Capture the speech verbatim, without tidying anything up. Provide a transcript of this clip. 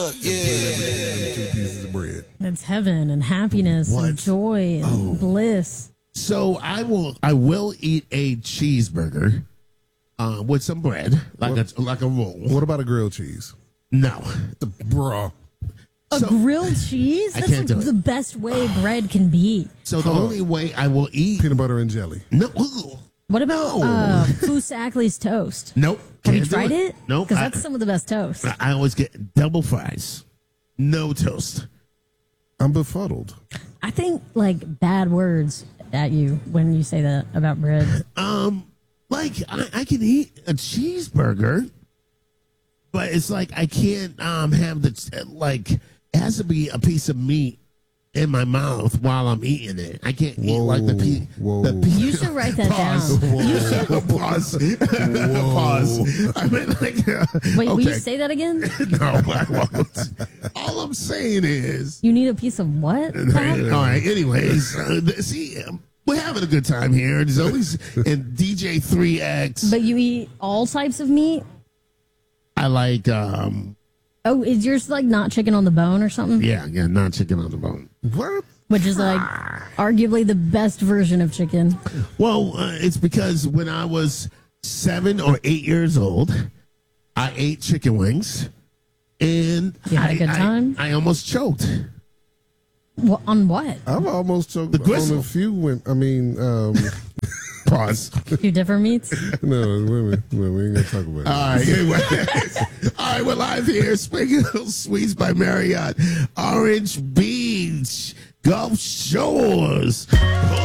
up, yeah. Two pieces of bread. It's heaven and happiness What? and joy and Oh. bliss. So I will I will eat a cheeseburger uh, with some bread, like a like a roll. What about a grilled cheese? No. The bruh. A So- grilled cheese? I That's can't do the it. best way bread can be. So the only way I will eat Peanut butter and jelly. no ooh, What about No. uh, Foosackly's toast? nope. Have you can't do tried it? Nope. Because I- that's some of the best toast. I always get double fries, no toast. I'm befuddled. I think like bad words at you when you say that about bread. Um, like I, I can eat a cheeseburger, but it's like I can't um have the like it has to be a piece of meat in my mouth while I'm eating it. I can't eat like the piece. Whoa. The piece. You should write that Pause. down. You should pause. Pause. I mean, like, uh, Wait, will you okay. say that again? No, I won't. All I'm saying is. You need a piece of what? All Pat? right. Anyways, uh, th- see, um, we're having a good time here. There's always and D J three X. But you eat all types of meat? I like, um, Oh, is yours like not chicken on the bone or something? yeah, yeah, not chicken on the bone. What? Which is like arguably the best version of chicken. Well, uh, it's because when I was seven or eight years old, I ate chicken wings, and You had I, a good I- time? I, almost choked. Wha- on what? I've almost choked The on gristle. a few women. I mean, um, Pause. Two different meats? no, women. No, we ain't gonna talk about it. All right, anyway. All right, we're live here. Sprinkle Suites by Marriott, Orange Beach, Gulf Shores.